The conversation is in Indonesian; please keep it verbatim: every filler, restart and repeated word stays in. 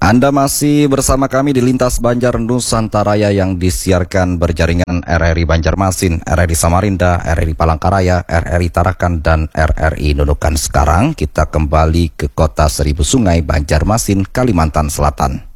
Anda masih bersama kami di Lintas Banjar Nusantara yang disiarkan berjaringan R R I Banjarmasin, R R I Samarinda, R R I Palangkaraya, R R I Tarakan, dan R R I Nunukan. Sekarang kita kembali ke kota Seribu Sungai, Banjarmasin, Kalimantan Selatan.